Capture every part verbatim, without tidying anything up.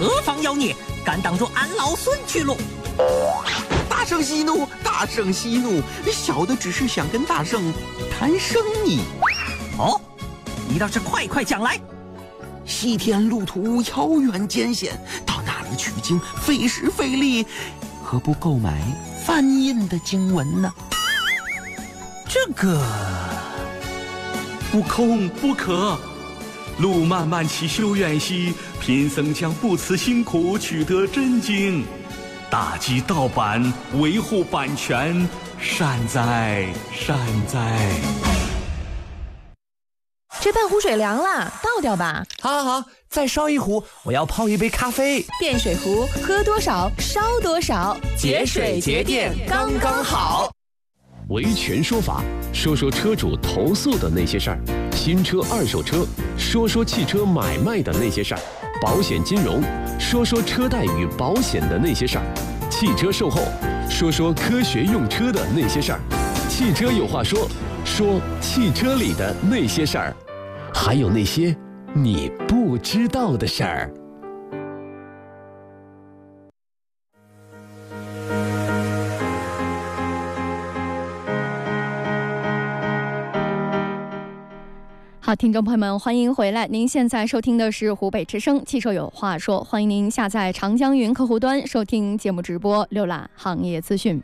何方妖孽，敢挡住俺老孙去路？ 大圣息怒，大圣息怒，小的只是想跟大圣谈生意。 哦，你倒是快快讲来。 西天路途遥远艰险，到那里取经费时费力，何不购买翻印的经文呢？ 这个悟空不可，路漫漫其修远兮，贫僧将不辞辛苦取得真经，打击盗版，维护版权，善哉善哉。 这半壶水凉了，倒掉吧。 好好好，再烧一壶，我要泡一杯咖啡。 电水壶，喝多少烧多少，节水节电刚刚好。 维权说法，说说车主投诉的那些事儿；新车、二手车，说说汽车买卖的那些事儿；保险金融，说说车贷与保险的那些事儿；汽车售后，说说科学用车的那些事儿；汽车有话说，说汽车里的那些事儿。还有那些你不知道的事儿。 好，听众朋友们，欢迎回来。您现在收听的是湖北之声汽车有话说，欢迎您下载长江云客户端收听节目直播，浏览行业资讯。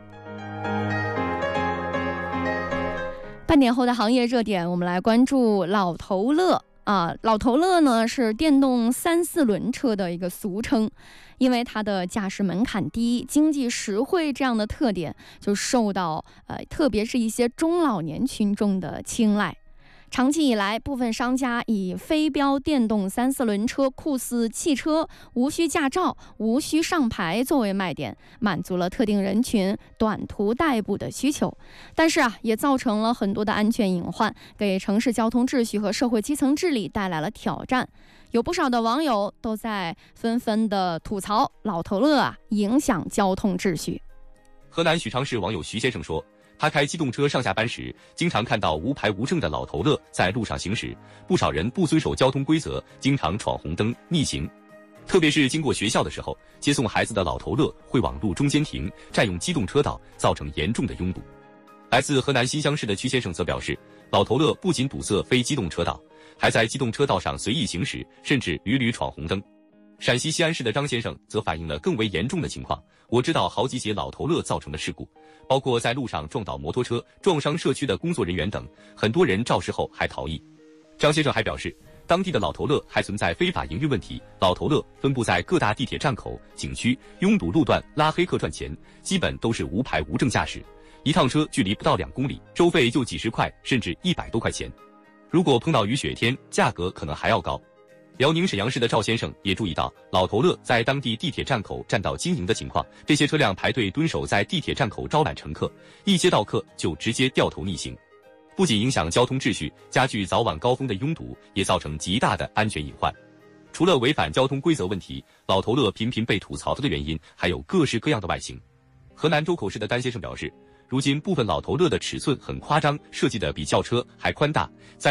半点后的行业热点，我们来关注老头乐。啊，老头乐呢是电动三四轮车的一个俗称，因为它的驾驶门槛低、经济实惠这样的特点，就受到呃特别是一些中老年群众的青睐。长期以来，部分商家以非标电动三四轮车酷似汽车，无需驾照、无需上牌作为卖点，满足了特定人群短途代步的需求。但是啊，也造成了很多的安全隐患，给城市交通秩序和社会基层治理带来了挑战。有不少的网友都在纷纷的吐槽老头乐啊影响交通秩序。 河南许昌市网友徐先生说，他开机动车上下班时，经常看到无牌无证的老头乐在路上行驶，不少人不遵守交通规则，经常闯红灯、逆行。特别是经过学校的时候，接送孩子的老头乐会往路中间停，占用机动车道，造成严重的拥堵。来自河南新乡市的曲先生则表示，老头乐不仅堵塞非机动车道，还在机动车道上随意行驶，甚至屡屡闯红灯。陕西西安市的张先生则反映了更为严重的情况，我知道好几起老头乐造成的事故，包括在路上撞倒摩托车、撞伤社区的工作人员等，很多人肇事后还逃逸。张先生还表示，当地的老头乐还存在非法营运问题，老头乐分布在各大地铁站口、景区、拥堵路段，拉黑客赚钱，基本都是无牌无证驾驶，一趟车距离不到两公里，收费就几十块甚至一百多块钱，如果碰到雨雪天，价格可能还要高。辽宁沈阳市的赵先生也注意到老头乐在当地地铁站口占道经营的情况，这些车辆排队蹲守在地铁站口招揽乘客，一接到客就直接掉头逆行，不仅影响交通秩序，加剧早晚高峰的拥堵，也造成极大的安全隐患。除了违反交通规则问题，老头乐频频被吐槽的原因还有各式各样的外形。河南周口市的丹先生表示，如今部分老头乐的尺寸很夸张，设计的比轿车还宽大，在